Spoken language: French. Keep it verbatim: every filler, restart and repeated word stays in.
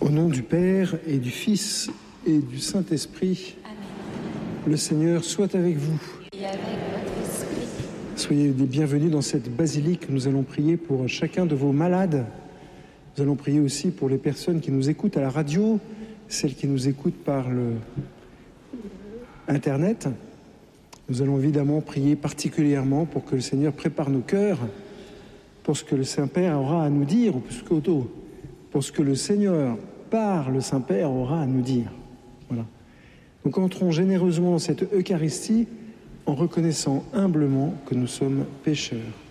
Au nom du Père et du Fils et du Saint-Esprit, Amen. Le Seigneur soit avec vous. Et avec votre esprit. Soyez les bienvenus dans cette basilique. Nous allons prier pour chacun de vos malades. Nous allons prier aussi pour les personnes qui nous écoutent à la radio, celles qui nous écoutent par le Internet. Nous allons évidemment prier particulièrement pour que le Seigneur prépare nos cœurs pour ce que le Saint-Père aura à nous dire, ou plus qu'auto, pour ce que le Seigneur, par le Saint-Père, aura à nous dire. Voilà. Donc entrons généreusement dans cette Eucharistie en reconnaissant humblement que nous sommes pécheurs.